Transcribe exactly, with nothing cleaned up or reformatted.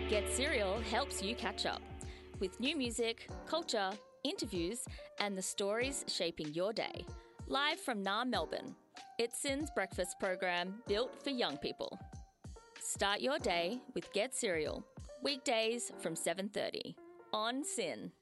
Get Serial helps you catch up with new music, culture, interviews, and the stories shaping your day. Live from N A R Melbourne, it's SYN's breakfast program built for young people. Start your day with Get Serial, weekdays from seven thirty on SYN.